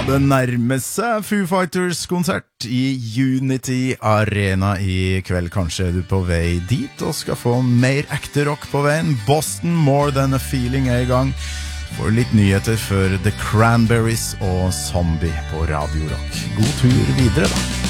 Det nærmer seg Foo Fighters-konsert i Unity Arena i kveld. Kanskje er du på vei dit og skal få mer ekte rock på veien. Boston More Than a Feeling er i gang. Får litt nyheter før The Cranberries og Zombie på Radio Rock. God tur videre da.